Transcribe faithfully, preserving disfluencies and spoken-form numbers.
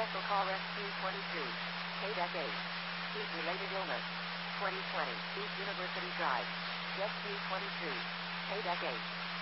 Special Call Rescue twenty-two. K D E C eight. Heat-related illness. twenty twenty. East University Drive. Rescue twenty-two. K D E C eight.